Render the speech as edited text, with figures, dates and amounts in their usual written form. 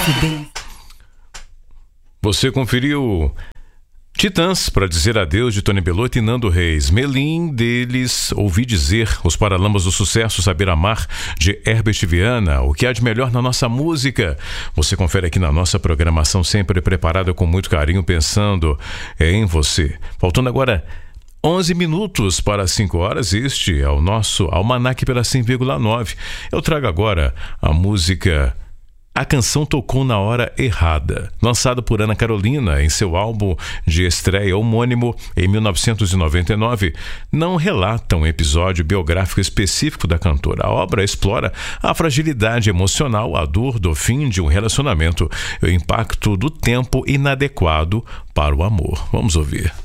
Confidência. Você conferiu Titãs, Pra Dizer Adeus, de Tony Bellotto e Nando Reis. Melim, deles, Ouvi Dizer. Os Paralamas do Sucesso, Saber Amar, de Herbert Viana. O que há de melhor na nossa música? Você confere aqui na nossa programação, sempre preparada com muito carinho, pensando em você. Faltando agora 11 minutos para 5 horas, este é o nosso Almanac pela 100,9. Eu trago agora a música A Canção Tocou na Hora Errada, lançado por Ana Carolina em seu álbum de estreia homônimo em 1999, não relata um episódio biográfico específico da cantora. A obra explora a fragilidade emocional, a dor do fim de um relacionamento e o impacto do tempo inadequado para o amor. Vamos ouvir.